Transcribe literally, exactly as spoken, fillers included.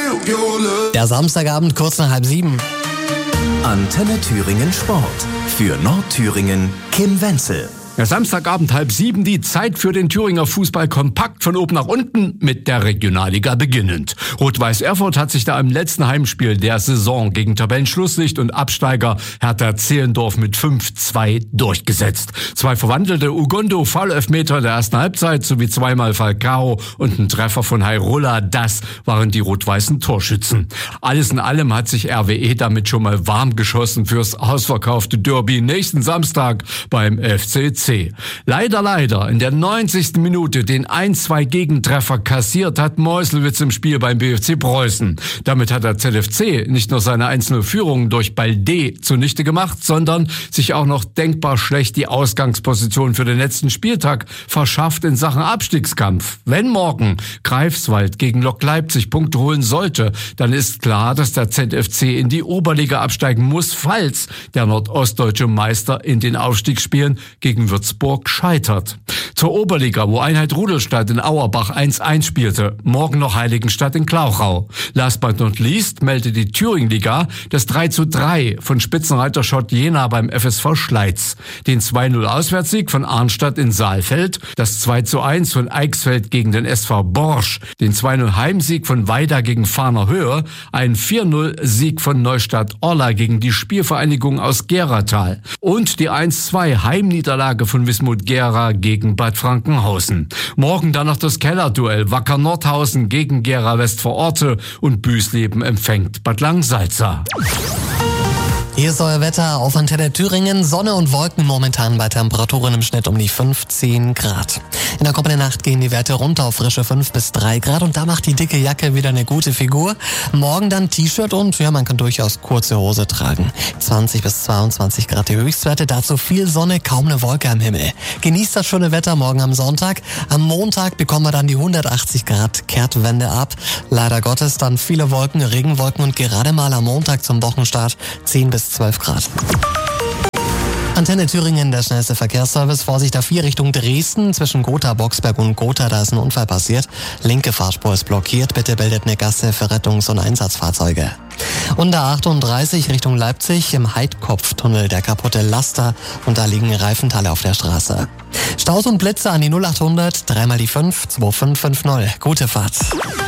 Der Samstagabend kurz nach halb sieben. Antenne Thüringen Sport. Für Nordthüringen Kim Wenzel. Ja, Samstagabend halb sieben, die Zeit für den Thüringer Fußball kompakt von oben nach unten mit der Regionalliga beginnend. Rot-Weiß Erfurt hat sich da im letzten Heimspiel der Saison gegen Tabellenschlusslicht und Absteiger Hertha Zehlendorf mit fünf zwei durchgesetzt. Zwei verwandelte Ugondo-Foul-Elfmeter in der ersten Halbzeit sowie zweimal Falcao und ein Treffer von Hairola, das waren die rot-weißen Torschützen. Alles in allem hat sich R W E damit schon mal warm geschossen fürs ausverkaufte Derby nächsten Samstag beim F C C. Leider, leider, in der neunzigsten Minute den ein zwei Gegentreffer kassiert hat Meuselwitz im Spiel beim B F C Preußen. Damit hat der Z F C nicht nur seine eins null Führung durch Balde zunichte gemacht, sondern sich auch noch denkbar schlecht die Ausgangsposition für den letzten Spieltag verschafft in Sachen Abstiegskampf. Wenn morgen Greifswald gegen Lok Leipzig Punkte holen sollte, dann ist klar, dass der Z F C in die Oberliga absteigen muss, falls der nordostdeutsche Meister in den Aufstiegsspielen gegen Würzburg scheitert. Zur Oberliga, wo Einheit Rudolstadt in Auerbach eins eins spielte. Morgen noch Heiligenstadt in Klauchau. Last but not least meldete die Thüringenliga das drei zu drei von Spitzenreiter Schott Jena beim F S V Schleiz. Den zwei null Auswärtssieg von Arnstadt in Saalfeld, das zwei zu eins von Eichsfeld gegen den S V Borsch, den zwei null Heimsieg von Weida gegen Fahner Höhe, ein vier null Sieg von Neustadt Orla gegen die Spielvereinigung aus Geratal und die eins zwei Heimniederlage von Wismut Gera gegen Bad Frankenhausen. Morgen dann noch das Kellerduell Wacker Nordhausen gegen Gera Westvororte und Büsleben empfängt Bad Langsalza. Hier ist euer Wetter auf Antenne Thüringen. Sonne und Wolken momentan bei Temperaturen im Schnitt um die fünfzehn Grad. In der kommenden Nacht gehen die Werte runter auf frische fünf bis drei Grad und da macht die dicke Jacke wieder eine gute Figur. Morgen dann T-Shirt und ja, man kann durchaus kurze Hose tragen. zwanzig bis zweiundzwanzig Grad die Höchstwerte, dazu viel Sonne, kaum eine Wolke am Himmel. Genießt das schöne Wetter morgen am Sonntag. Am Montag bekommen wir dann die hundertachtzig Grad Kehrtwende ab. Leider Gottes dann viele Wolken, Regenwolken und gerade mal am Montag zum Wochenstart zehn bis zwölf Grad. Antenne Thüringen, der schnellste Verkehrsservice. Vorsicht A vier Richtung Dresden. Zwischen Gotha, Boxberg und Gotha, da ist ein Unfall passiert. Linke Fahrspur ist blockiert. Bitte bildet eine Gasse für Rettungs- und Einsatzfahrzeuge. Und der achtunddreißig Richtung Leipzig im Heidkopftunnel der kaputte Laster und da liegen Reifenteile auf der Straße. Staus und Blitze an die null achthundert, dreimal die fünf, zwei fünf fünf null. Gute Fahrt.